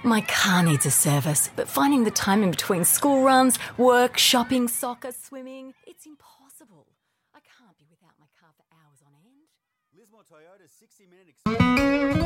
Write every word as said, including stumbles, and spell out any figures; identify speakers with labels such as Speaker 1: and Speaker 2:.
Speaker 1: My car needs a service, but finding the time in between school runs, work, shopping, soccer, swimming, it's impossible. I can't be without my car for hours on end.
Speaker 2: Lismore Toyota's sixty minute